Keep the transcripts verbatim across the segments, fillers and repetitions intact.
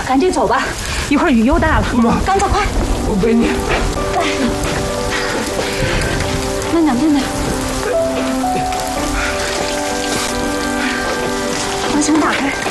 赶紧走吧，一会儿雨又大了。妈，赶走快！ 我背你。 来，慢点，慢点。把墙打开。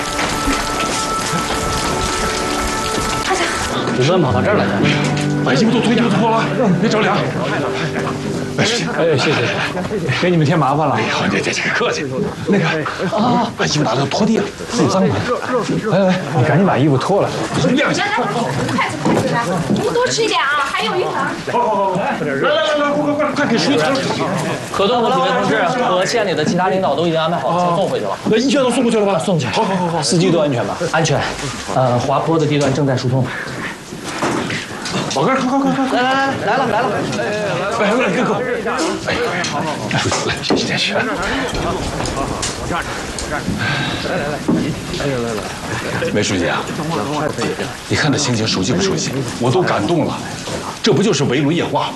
快点！ 你们跑到这儿来干什么？ 把衣服都脱衣服脱了，别着凉。哎，谢谢，给你们添麻烦了。哎呀，这这这客气。那个啊，把衣服拿到拖地了，太脏了。来来，你赶紧把衣服脱了，晾下。 来来来，筷子筷子来，你们多吃一点啊，还有一盒。 好好好，来来来来，快快快快给叔叔。 可顿和几位同志和县里的其他领导都已经安排好，先送回去了。 那一切都送过去了吧？ 送去。 好好好好， 司机都安全吧？安全。呃，滑坡的地段正在疏通。 宝哥，快快快快！ 来来来，来了来了！ 来来哥哥，哎，好好好，叔叔来，谢谢谢谢。我站着，站着。来来来，来来来，梅书记啊，你看这心情熟悉不熟悉？我都感动了，这不就是围炉夜话吗？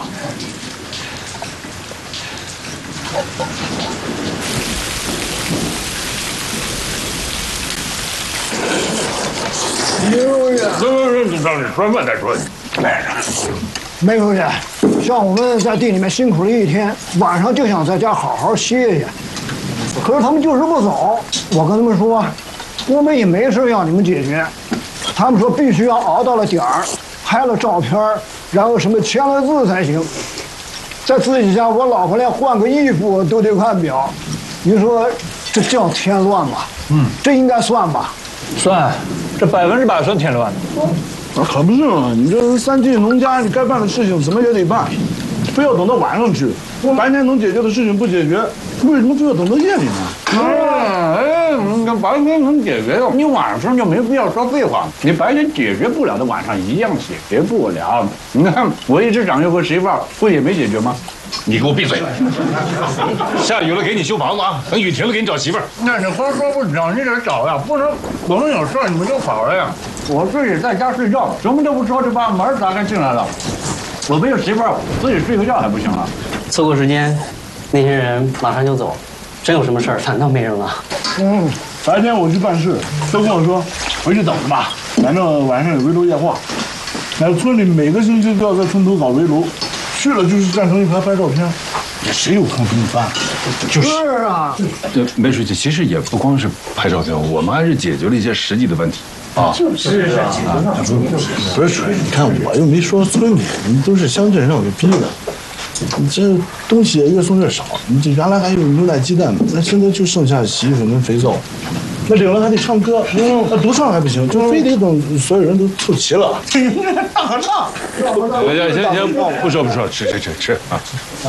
刘爷， 不不不，让你说完再说。来着。 梅书记，像我们在地里面辛苦了一天，晚上就想在家好好歇歇。可是他们就是不走。我跟他们说，我们也没事让你们解决。他们说必须要熬到了点儿，拍了照片，然后什么签了字才行。在自己家，我老婆连换个衣服都得看表。你说这叫添乱吗？嗯，这应该算吧？ 算，这百分之百算添乱的。 那可不是嘛！你这三季农家，你该办的事情怎么也得办，非要等到晚上去。白天能解决的事情不解决，为什么非要等到夜里呢？ 哎，你看白天能解决的，你晚上就没必要说废话。你白天解决不了的，晚上一样解决不了。你看我一直长幼和媳妇儿，不也没解决吗？你给我闭嘴！下雨了给你修房子啊，等雨停了给你找媳妇儿。那你说说不找，你得找呀，不能我们有事你们就跑了呀。我自己在家睡觉，什么都不说就把门打开进来了。我没有媳妇儿，自己睡个觉还不行啊？ 凑合时间，那些人马上就走，真有什么事儿反倒没人了。 嗯，白天我去办事，都跟我说回去等着吧，反正晚上有围炉夜话。那村里每个星期都要在村头搞围炉。去了就是站成一排拍照片，这谁有空给你办？ 就是啊， 这梅书记其实也不光是拍照片，我们还是解决了一些实际的问题啊。 就是啊， 不是，你看我又没说村里，你都是乡镇让我逼的。你这东西越送越少，你这原来还有牛奶鸡蛋呢，那现在就剩下洗衣粉跟肥皂。那领了还得唱歌，嗯，那独唱还不行，就非得等所有人都凑齐了。唱合唱， 行行行，不说不说，吃吃吃吃啊！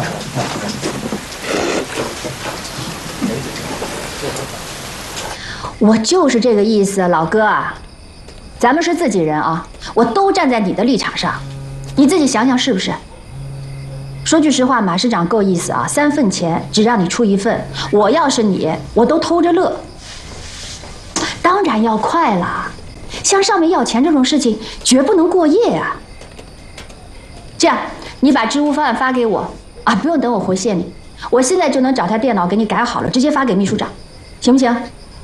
我就是这个意思，老哥啊，咱们是自己人啊，我都站在你的立场上，你自己想想是不是？说句实话，马市长够意思啊，三份钱只让你出一份，我要是你，我都偷着乐。当然要快了，向上面要钱这种事情绝不能过夜啊。这样，你把支付方案发给我啊，不用等我回县里，我现在就能找台电脑给你改好了，直接发给秘书长，行不行？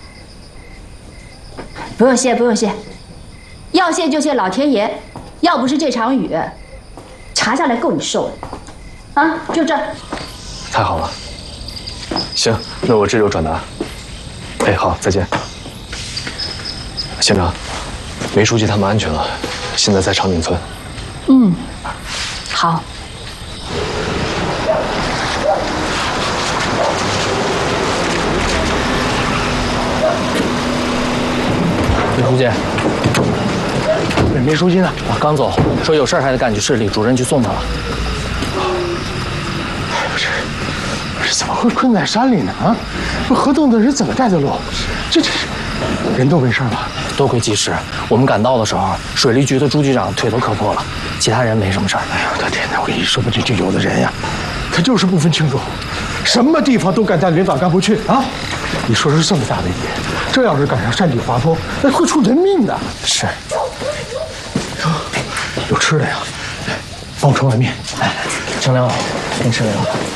不用谢，不用谢，要谢就谢老天爷，要不是这场雨，查下来够你受的，啊，就这。 太好了，行，那我这就转达。哎，好，再见。县长，梅书记他们安全了，现在在长岭村。 嗯，好。 梅书记， 梅书记呢？ 啊，刚走，说有事还得赶去市里，主任去送他了。 哎呦，这这怎么会困在山里呢？啊，这河洞的人怎么带的路？这这人都没事吧？ 多亏及时，我们赶到的时候，水利局的朱局长腿都磕破了，其他人没什么事儿。 哎呦我的天哪！我跟你说吧，这就有的人呀，他就是不分轻重，什么地方都敢带领导干部去啊！你说说这么大的雨，这要是赶上山体滑坡，那会出人命的。 是。 有吃的呀，帮我盛碗面。 哎，程领导，您吃这个。